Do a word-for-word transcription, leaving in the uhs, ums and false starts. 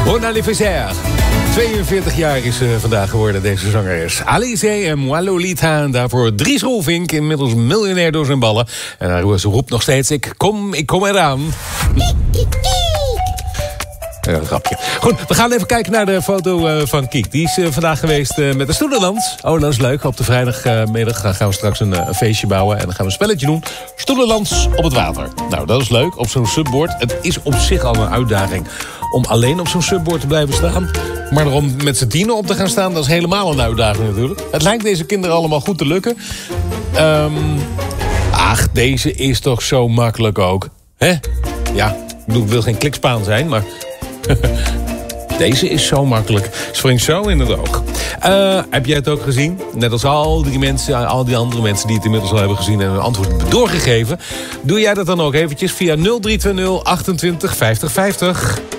Bon anniversaire. tweeënveertig jaar is ze vandaag geworden, deze zangeres. Alice en Moi Lolita. En daarvoor Dries Roelvink, inmiddels miljonair door zijn ballen. En hij roept nog steeds, ik kom, ik kom eraan. Ja, een grapje. Goed, we gaan even kijken naar de foto uh, van Kiek. Die is uh, vandaag geweest uh, met de stoelendans. Oh, dat is leuk. Op de vrijdagmiddag uh, gaan we straks een, uh, een feestje bouwen. En dan gaan we een spelletje doen. Stoelendans op het water. Nou, dat is leuk. Op zo'n subboard. Het is op zich al een uitdaging om alleen op zo'n subboard te blijven staan. Maar erom met z'n tienen op te gaan staan, dat is helemaal een uitdaging natuurlijk. Het lijkt deze kinderen allemaal goed te lukken. Um, ach, deze is toch zo makkelijk ook. Hè? Ja, ik bedoel, ik wil geen klikspaan zijn, maar... Deze is zo makkelijk. Springt zo in het oog. Uh, heb jij het ook gezien? Net als al die mensen, al die andere mensen die het inmiddels al hebben gezien en hun antwoord hebben doorgegeven. Doe jij dat dan ook eventjes via nul drie twee nul achtentwintig vijftig vijftig.